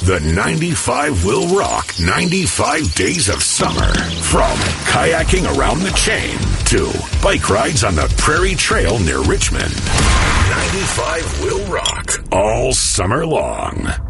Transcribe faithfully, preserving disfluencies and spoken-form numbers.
The ninety-five will rock ninety-five days of summer. From kayaking around the chain to bike rides on the Prairie Trail near Richmond. ninety-five will rock all summer long.